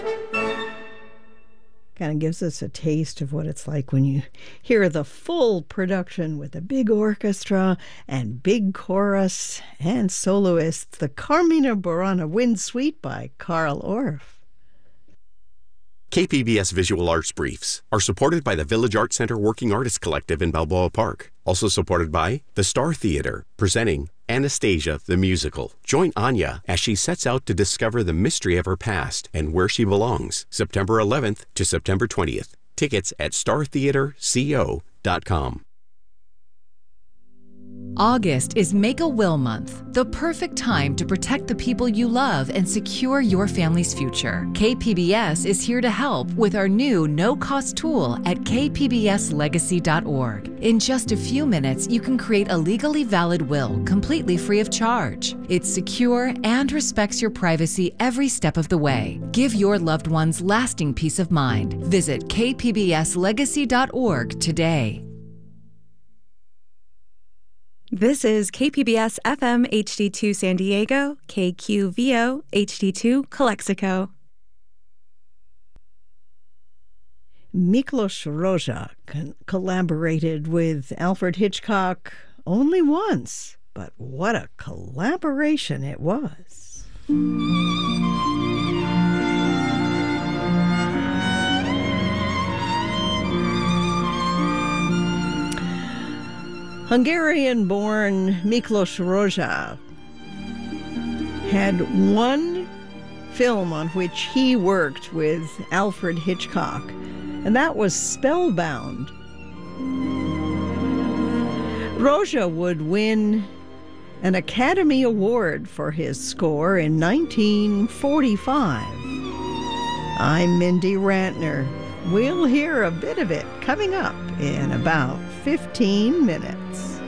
Kind of gives us a taste of what it's like when you hear the full production with a big orchestra and big chorus and soloists, the Carmina Burana Wind Suite by Carl Orff. KPBS Visual Arts Briefs are supported by the Village Arts Center Working Artists Collective in Balboa Park. Also supported by the Star Theater, presenting Anastasia the Musical. Join Anya as she sets out to discover the mystery of her past and where she belongs. September 11th to September 20th. Tickets at startheaterco.com. August is Make-A-Will Month, the perfect time to protect the people you love and secure your family's future. KPBS is here to help with our new no-cost tool at kpbslegacy.org. In just a few minutes, you can create a legally valid will completely free of charge. It's secure and respects your privacy every step of the way. Give your loved ones lasting peace of mind. Visit kpbslegacy.org today. This is KPBS FM HD2 San Diego, KQVO HD2 Calexico. Miklos Rozsa collaborated with Alfred Hitchcock only once, but what a collaboration it was. Hungarian-born Miklos Rozsa had one film on which he worked with Alfred Hitchcock, and that was Spellbound. Rozsa would win an Academy Award for his score in 1945. I'm Mindy Rantner. We'll hear a bit of it coming up in about 15 minutes.